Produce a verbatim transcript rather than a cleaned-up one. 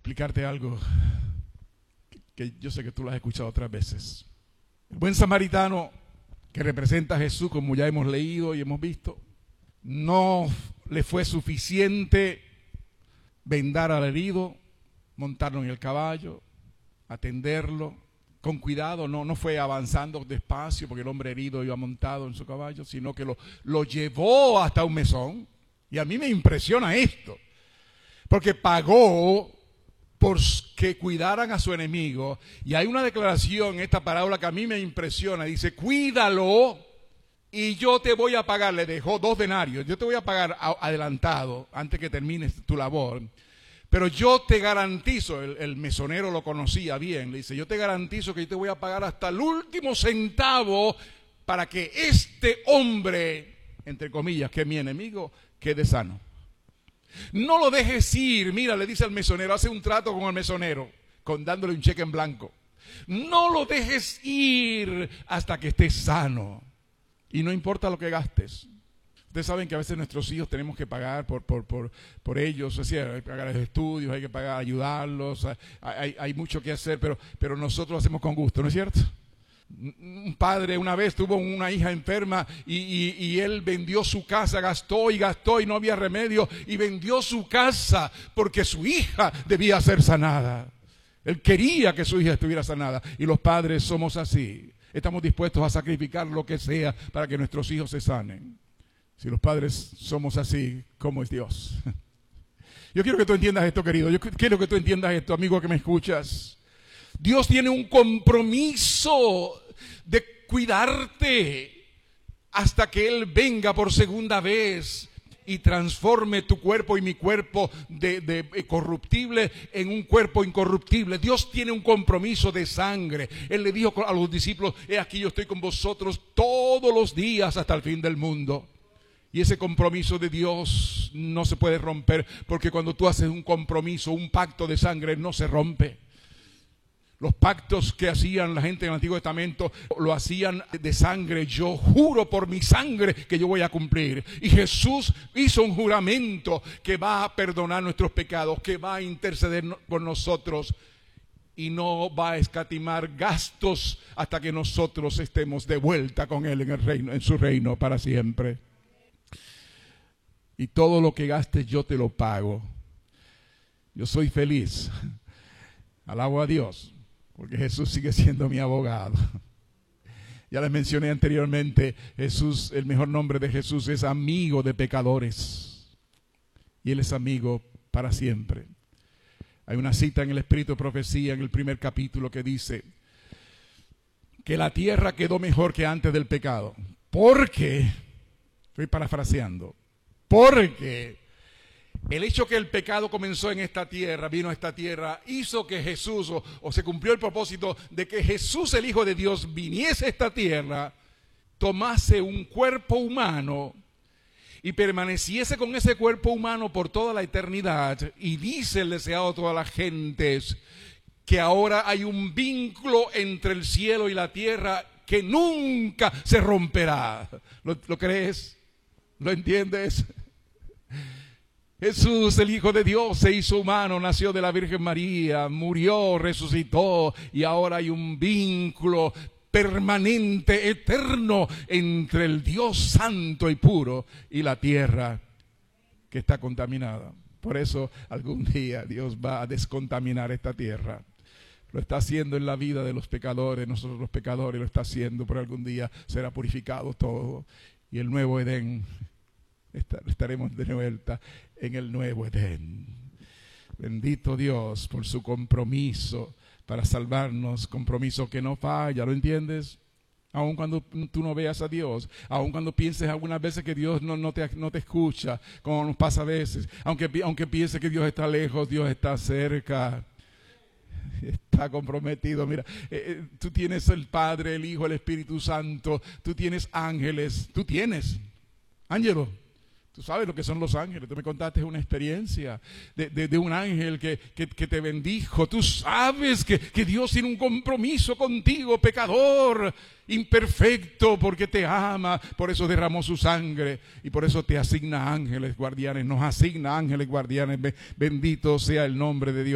explicarte algo que yo sé que tú lo has escuchado otras veces. El buen samaritano, que representa a Jesús, como ya hemos leído y hemos visto, no le fue suficiente vendar al herido, montarlo en el caballo, atenderlo con cuidado. No, no fue avanzando despacio porque el hombre herido iba montado en su caballo, sino que lo, lo llevó hasta un mesón. Y a mí me impresiona esto, porque pagó por que cuidaran a su enemigo. Y hay una declaración en esta parábola que a mí me impresiona. Dice, cuídalo y yo te voy a pagar. Le dejó dos denarios. Yo te voy a pagar adelantado antes que termines tu labor. Pero yo te garantizo, el, el mesonero lo conocía bien, le dice, yo te garantizo que yo te voy a pagar hasta el último centavo para que este hombre, entre comillas, que es mi enemigo, quede sano. No lo dejes ir. Mira, le dice al mesonero, hace un trato con el mesonero, con dándole un cheque en blanco. No lo dejes ir hasta que estés sano. Y no importa lo que gastes. Ustedes saben que a veces nuestros hijos tenemos que pagar por, por, por, por ellos, es decir, hay que pagar los estudios, hay que pagar, ayudarlos, hay, hay, hay mucho que hacer, pero, pero nosotros lo hacemos con gusto, ¿no es cierto? Un padre una vez tuvo una hija enferma y, y, y él vendió su casa, gastó y gastó y no había remedio, y vendió su casa porque su hija debía ser sanada. Él quería que su hija estuviera sanada, y los padres somos así. Estamos dispuestos a sacrificar lo que sea para que nuestros hijos se sanen. Si los padres somos así, ¿cómo es Dios? Yo quiero que tú entiendas esto, querido. Yo quiero que tú entiendas esto, amigo que me escuchas. Dios tiene un compromiso de cuidarte hasta que Él venga por segunda vez y transforme tu cuerpo y mi cuerpo de, de corruptible en un cuerpo incorruptible. Dios tiene un compromiso de sangre. Él le dijo a los discípulos, he aquí yo estoy con vosotros todos los días hasta el fin del mundo. Y ese compromiso de Dios no se puede romper, porque cuando tú haces un compromiso, un pacto de sangre, no se rompe. Los pactos que hacían la gente en el Antiguo Testamento lo hacían de sangre. Yo juro por mi sangre que yo voy a cumplir. Y Jesús hizo un juramento que va a perdonar nuestros pecados, que va a interceder por nosotros y no va a escatimar gastos hasta que nosotros estemos de vuelta con Él en el reino, en su reino para siempre. Y todo lo que gastes yo te lo pago. Yo soy feliz. Alabo a Dios, porque Jesús sigue siendo mi abogado. Ya les mencioné anteriormente, Jesús, el mejor nombre de Jesús es amigo de pecadores. Y Él es amigo para siempre. Hay una cita en el Espíritu de Profecía, en el primer capítulo, que dice que la tierra quedó mejor que antes del pecado. Porque, estoy parafraseando, porque el hecho que el pecado comenzó en esta tierra, vino a esta tierra, hizo que Jesús, o, o se cumplió el propósito de que Jesús, el Hijo de Dios, viniese a esta tierra, tomase un cuerpo humano y permaneciese con ese cuerpo humano por toda la eternidad. Y dice el deseado de todas las gentes que ahora hay un vínculo entre el cielo y la tierra que nunca se romperá. ¿Lo, lo crees? ¿Lo entiendes? Jesús, el Hijo de Dios, se hizo humano, nació de la Virgen María, murió, resucitó, y ahora hay un vínculo permanente, eterno, entre el Dios santo y puro y la tierra que está contaminada. Por eso algún día Dios va a descontaminar esta tierra. Lo está haciendo en la vida de los pecadores, nosotros los pecadores lo está haciendo, pero algún día será purificado todo. Y el nuevo Edén, estaremos de vuelta en el nuevo Edén. Bendito Dios por su compromiso para salvarnos, compromiso que no falla, ¿lo entiendes? Aun cuando tú no veas a Dios, aun cuando pienses algunas veces que Dios no, no, te, no te escucha, como nos pasa a veces, aunque, aunque pienses que Dios está lejos, Dios está cerca. Está comprometido. Mira, eh, tú tienes el Padre, el Hijo, el Espíritu Santo, tú tienes ángeles, tú tienes, Ángelo, tú sabes lo que son los ángeles. Tú me contaste una experiencia de, de, de un ángel que, que, que te bendijo. Tú sabes que, que Dios tiene un compromiso contigo, pecador, imperfecto, porque te ama, por eso derramó su sangre y por eso te asigna ángeles guardianes, nos asigna ángeles guardianes. Bendito sea el nombre de Dios.